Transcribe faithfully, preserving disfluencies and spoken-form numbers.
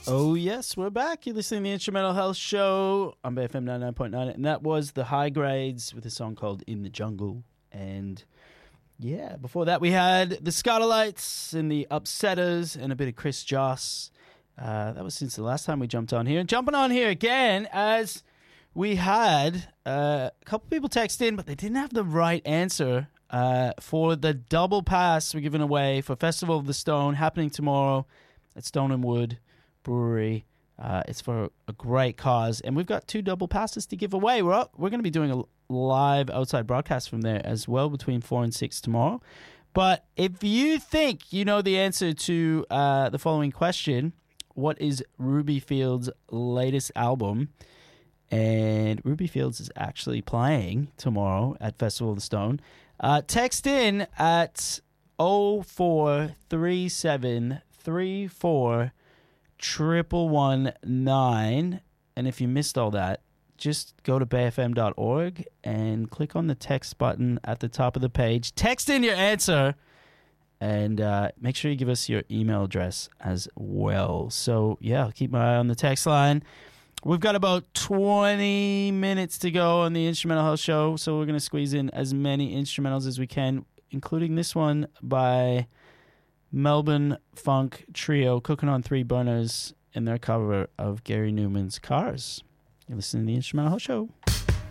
Oh, yes, we're back. You're listening to the Instrumental Health Show on B F M ninety-nine point nine. And that was the High Grades with a song called In the Jungle. And yeah, before that we had the Scarletites and the Upsetters and a bit of Chris Joss. Uh, that was since the last time we jumped on here. And jumping on here again as we had uh, a couple people text in, but they didn't have the right answer uh, for the double pass we're giving away for Festival of the Stone happening tomorrow at Stone and Wood Brewery. Uh, it's for a great cause, and we've got two double passes to give away. We're up, we're going to be doing a live outside broadcast from there as well between four and six tomorrow. But if you think you know the answer to uh, the following question, what is Ruby Fields' latest album? And Ruby Fields is actually playing tomorrow at Festival of the Stone. Uh, text in at oh four three seven three four triple one nine, and if you missed all that, just go to b f m dot org and click on the text button at the top of the page. Text in your answer, and uh, make sure you give us your email address as well. So yeah, I'll keep my eye on the text line. We've got about twenty minutes to go on the Instrumental Health Show, so we're going to squeeze in as many instrumentals as we can, including this one by Melbourne funk trio Cooking on Three Burners in their cover of Gary Newman's Cars. You're listening to the Instrumental Health Show.